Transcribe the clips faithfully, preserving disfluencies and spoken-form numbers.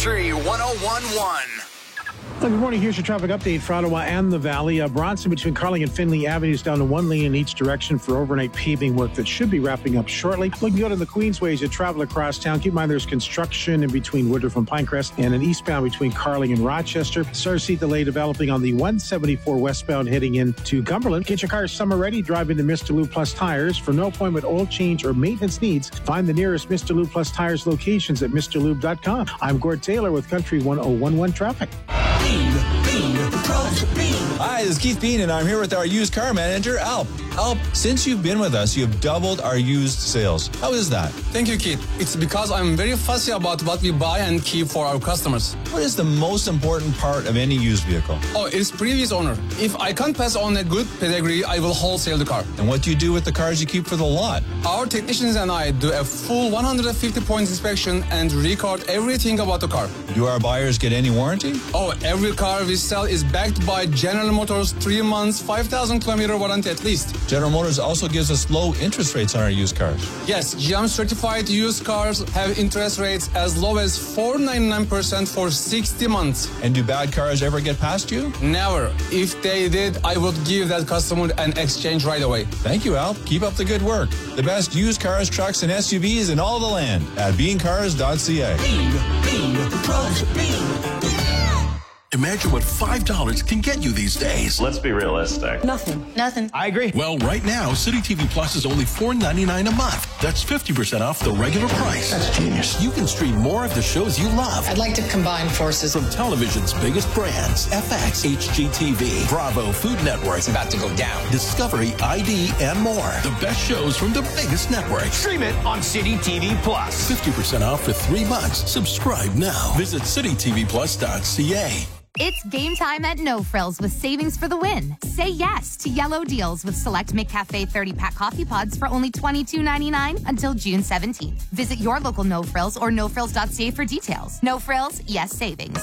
Country one oh one point one. Well, good morning. Here's your traffic update for Ottawa and the Valley. Uh, Bronson between Carling and Finley Avenues down to one lane in each direction for overnight paving work that should be wrapping up shortly. Looking good on the Queensway as you travel across town. Keep in mind there's construction in between Woodruff and Pinecrest and an eastbound between Carling and Rochester. Star Seat delay developing on the one seventy-four westbound heading into Cumberland. Get your car summer ready. Drive into Mister Lube Plus Tires. For no appointment, oil change, or maintenance needs, find the nearest Mister Lube Plus Tires locations at Mr Lube dot com. I'm Gord Taylor with Country one oh one point one Traffic. Hi, this is Keith Bean, and I'm here with our used car manager, Alp. Alp, since you've been with us, you've doubled our used sales. How is that? Thank you, Keith. It's because I'm very fussy about what we buy and keep for our customers. What is the most important part of any used vehicle? Oh, it's previous owner. If I can't pass on a good pedigree, I will wholesale the car. And what do you do with the cars you keep for the lot? Our technicians and I do a full one hundred fifty points inspection and record everything about the car. Do our buyers get any warranty? Oh, every car we sell is backed by General Motors three months, five thousand kilometer warranty at least. General Motors also gives us low interest rates on our used cars. Yes, G M certified used cars have interest rates as low as four point nine nine percent for sixty months. And do bad cars ever get past you? Never. If they did, I would give that customer an exchange right away. Thank you, Al. Keep up the good work. The best used cars, trucks, and S U Vs in all the land at bean cars dot c a. Bean, Bean, Pros, Bean. Imagine what five dollars can get you these days. Let's be realistic. Nothing. Nothing. I agree. Well, right now, City T V Plus is only four ninety-nine a month. That's fifty percent off the regular price. That's genius. You can stream more of the shows you love. I'd like to combine forces. From television's biggest brands, F X, H G T V, Bravo, Food Network. It's about to go down. Discovery, I D, and more. The best shows from the biggest networks. Stream it on City T V Plus. fifty percent off for three months. Subscribe now. Visit city t v plus dot c a. It's game time at No Frills with savings for the win. Say yes to yellow deals with select McCafe thirty-pack coffee pods for only twenty-two ninety-nine until June seventeenth. Visit your local No Frills or no frills dot c a for details. No Frills, yes savings.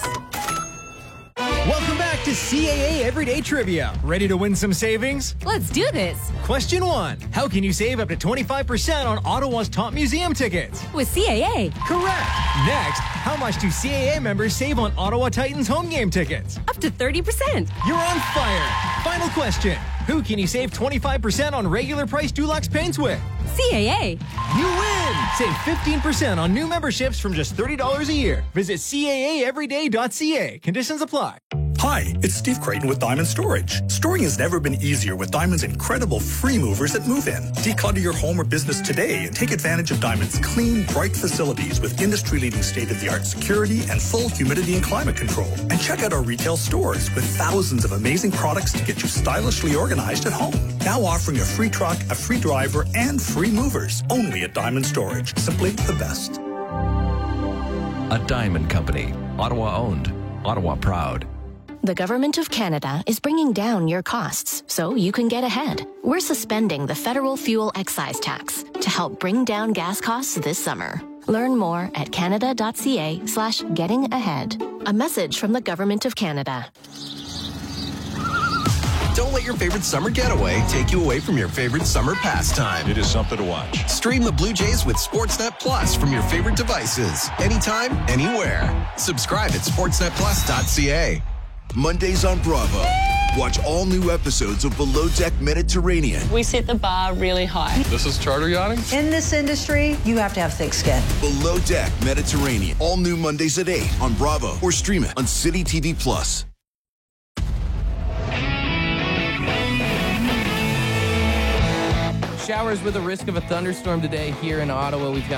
Welcome back to C A A Everyday Trivia. Ready to win some savings? Let's do this. Question one. How can you save up to twenty-five percent on Ottawa's top museum tickets? With C A A. Correct. Next, how much do C A A members save on Ottawa Titans home game tickets? Up to thirty percent. You're on fire. Final question. Who can you save twenty-five percent on regular price Dulux paints with? C A A. You win! Save fifteen percent on new memberships from just thirty dollars a year. Visit C A A everyday dot c a. Conditions apply. Hi, it's Steve Creighton with Diamond Storage. Storing has never been easier with Diamond's incredible free movers at Move In. Declutter your home or business today and take advantage of Diamond's clean, bright facilities with industry-leading state-of-the-art security and full humidity and climate control. And check out our retail stores with thousands of amazing products to get you stylishly organized at home. Now offering a free truck, a free driver, and free movers. Only at Diamond Storage. Simply the best. A Diamond Company. Ottawa owned. Ottawa proud. The Government of Canada is bringing down your costs so you can get ahead. We're suspending the federal fuel excise tax to help bring down gas costs this summer. Learn more at canada dot c a slash getting ahead. A message from the Government of Canada. Don't let your favorite summer getaway take you away from your favorite summer pastime. It is something to watch. Stream the Blue Jays with Sportsnet Plus from your favorite devices. Anytime, anywhere. Subscribe at sportsnet plus dot c a. Mondays on Bravo. Watch all new episodes of Below Deck Mediterranean. We set the bar really high. This is charter yachting? In this industry, you have to have thick skin. Below Deck Mediterranean. All new Mondays at eight on Bravo or stream it on City T V Plus. Showers with a risk of a thunderstorm today here in Ottawa. We've got